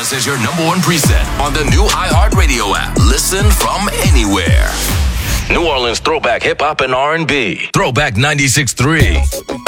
us as your number one preset on the new iHeartRadio app. Listen from anywhere. New Orleans throwback hip hop and R&B. Throwback 96.3.